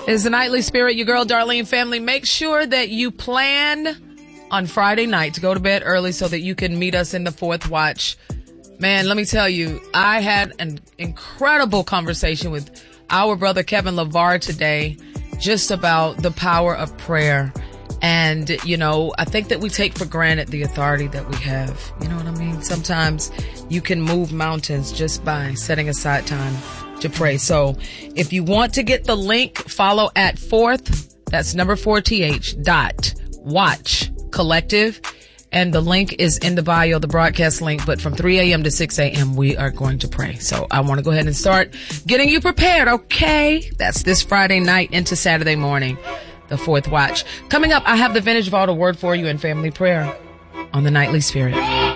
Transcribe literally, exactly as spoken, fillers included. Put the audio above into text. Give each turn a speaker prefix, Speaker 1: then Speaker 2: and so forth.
Speaker 1: Is the Nightly Spirit, your girl Darlene family. Make sure that you plan on Friday night to go to bed early so that you can meet us in the fourth watch. Man, let me tell you, I had an incredible conversation with our brother Kevin LeVar today just about the power of prayer. And, you know, I think that we take for granted the authority that we have. You know what I mean? Sometimes you can move mountains just by setting aside time to pray. So if you want to get the link, follow at fourth, that's number four T H dot watch collective. And the link is in the bio, the broadcast link. But from three a.m. to six a.m., we are going to pray. So I want to go ahead and start getting you prepared, okay? That's this Friday night into Saturday morning, the fourth watch. Coming up, I have the Vintage Vault Award for you in family prayer on the Nightly Spirit.